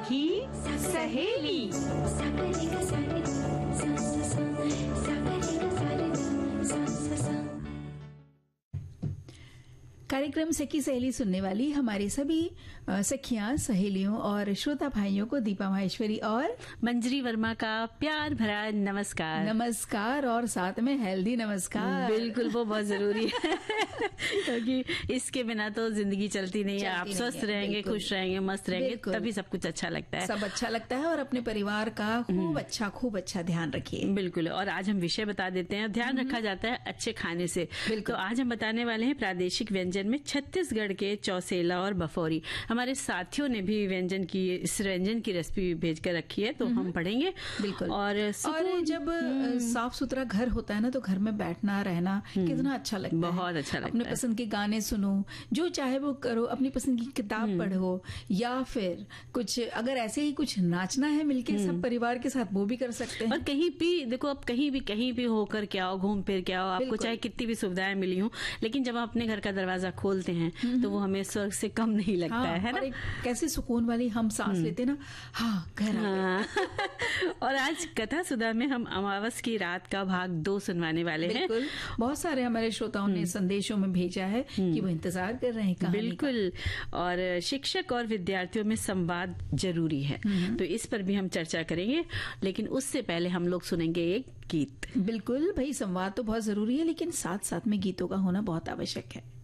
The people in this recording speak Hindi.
सखी सहेली। कार्यक्रम सखी सहेली सुनने वाली हमारी सभी सखियां, सहेलियों और श्रोता भाइयों को दीपा माहेश्वरी और मंजरी वर्मा का प्यार भरा नमस्कार। नमस्कार और साथ में हेल्दी नमस्कार। बिल्कुल, वो बहुत जरूरी है क्योंकि इसके बिना तो जिंदगी चलती नहीं है। आप स्वस्थ रहेंगे, खुश रहेंगे, मस्त रहेंगे, तभी सब कुछ अच्छा लगता है। सब अच्छा लगता है और अपने परिवार का खूब अच्छा ध्यान रखिए। बिल्कुल। और आज हम विषय बता देते हैं। ध्यान रखा जाता है अच्छे खाने से। तो आज हम बताने वाले हैं प्रादेशिक व्यंजन में छत्तीसगढ़ के चौसेला और बफौरी। हमारे साथियों ने भी इस व्यंजन की रेसिपी भेज कर रखी है, तो हम पढ़ेंगे। बिल्कुल। और जब साफ सुथरा घर होता है ना, तो घर में बैठना रहना कितना अच्छा लगता है। बहुत अच्छा लगता है। अपने पसंद के गाने सुनो, जो चाहे वो करो, अपनी पसंद की किताब पढ़ो, या फिर कुछ अगर ऐसे ही कुछ नाचना है मिलके सब परिवार के साथ, वो भी कर सकते हैं। और कहीं भी देखो, आप कहीं भी होकर के आओ, घूम फिर के आओ, आपको चाहे कितनी भी सुविधाएं मिली हो, लेकिन जब आप अपने घर का दरवाजा खोलते हैं तो वो हमें स्वर्ग से कम नहीं लगता है ना। और कैसे सुकून वाली हम सांस लेते ना। घर और आज कथा सुधा में हम अमावस की रात का भाग 2 सुनवाने वाले हैं। बहुत सारे हमारे श्रोताओं ने संदेशों में भेजा है कि वो इंतजार कर रहे हैं। बिल्कुल। और शिक्षक और विद्यार्थियों में संवाद जरूरी है, तो इस पर भी हम चर्चा करेंगे, लेकिन उससे पहले हम लोग सुनेंगे एक गीत। बिल्कुल भाई, संवाद तो बहुत जरूरी है, लेकिन साथ साथ में गीतों का होना बहुत आवश्यक है।